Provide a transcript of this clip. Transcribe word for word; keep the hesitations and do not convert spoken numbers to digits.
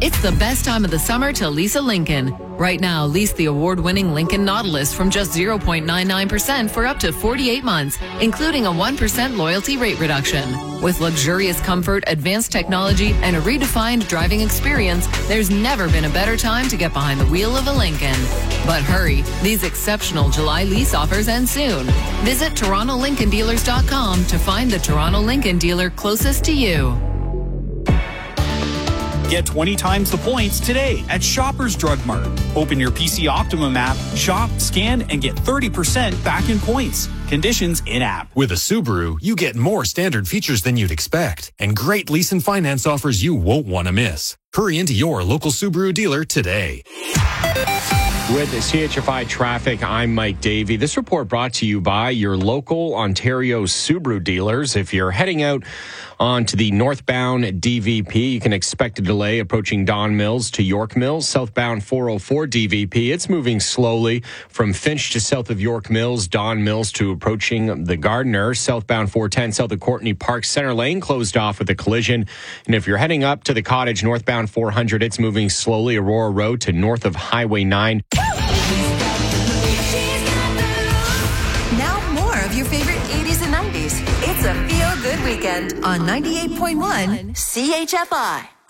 It's the best time of the summer to lease a Lincoln. Right now, lease the award-winning Lincoln Nautilus from just zero point nine nine percent for up to forty-eight months, including a one percent loyalty rate reduction. With luxurious comfort, advanced technology, and a redefined driving experience, there's never been a better time to get behind the wheel of a Lincoln. But hurry, these exceptional July lease offers end soon. Visit Toronto Lincoln Dealers dot com to find the Toronto Lincoln dealer closest to you. Get twenty times the points today at Shoppers Drug Mart. Open your P C Optimum app, shop, scan, and get thirty percent back in points. Conditions in-app. With a Subaru, you get more standard features than you'd expect and great lease and finance offers you won't want to miss. Hurry into your local Subaru dealer today. With the C H F I traffic, I'm Mike Davey. This report brought to you by your local Ontario Subaru dealers. If you're heading out onto the northbound D V P, you can expect a delay approaching Don Mills to York Mills. Southbound four oh four D V P, it's moving slowly from Finch to south of York Mills, Don Mills to approaching the Gardiner. Southbound four ten south of Courtney Park Center Lane closed off with a collision. And if you're heading up to the Cottage northbound four hundred, it's moving slowly Aurora Road to north of Highway nine. Now more of your favorite eighties and nineties. It's a feel-good weekend on ninety-eight point one C H F I.